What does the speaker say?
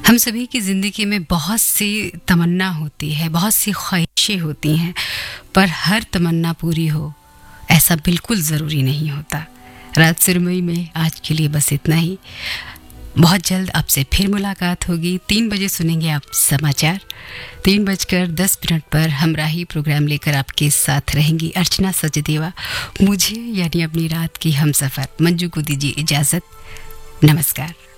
हम सभी की ज़िंदगी में बहुत सी तमन्ना होती है, बहुत सी ख्वाहिशें होती हैं, पर हर तमन्ना पूरी हो ऐसा बिल्कुल ज़रूरी नहीं होता। रात सुरमई में आज के लिए बस इतना ही। बहुत जल्द आपसे फिर मुलाकात होगी। 3 बजे सुनेंगे आप समाचार। 3:10 पर हमराही प्रोग्राम लेकर आपके साथ रहेंगी अर्चना सचदेवा। मुझे यानी अपनी रात की हमसफर मंजू को दीजिए इजाज़त। नमस्कार।